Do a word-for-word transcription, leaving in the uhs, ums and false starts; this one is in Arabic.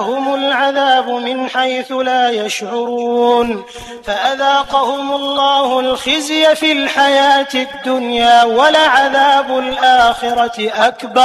هم العذاب من حيث لا يشعرون فأذاقهم الله الخزي في الحياة الدنيا ولعذاب الآخرة أكبر